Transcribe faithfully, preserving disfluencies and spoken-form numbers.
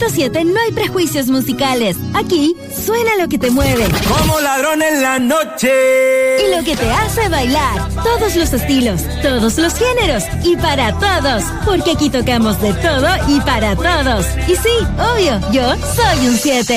punto siete no hay prejuicios musicales. Aquí suena lo que te mueve. Como ladrón en la noche. Y lo que te hace bailar. Todos los estilos, todos los géneros y para todos. Porque aquí tocamos de todo y para todos. Y sí, obvio, yo soy un siete.